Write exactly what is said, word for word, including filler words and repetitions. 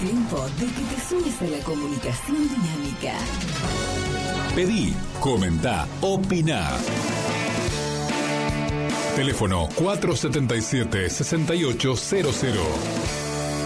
tiempo de que te sumes a la comunicación dinámica. Pedí, comentá, opina. Teléfono cuatro setenta y siete, sesenta y ocho cero cero.